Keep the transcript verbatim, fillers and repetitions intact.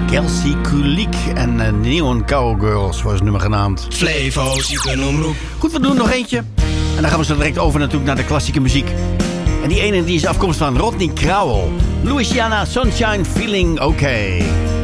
Kelsey Kulik en uh, Neon Cowgirls was het nummer genaamd. Flevo, ziekenomroep. Goed, we doen nog eentje. En dan gaan we zo direct over natuurlijk naar de klassieke muziek. En die ene die is afkomstig van Rodney Crowell. Louisiana Sunshine Feeling Okay.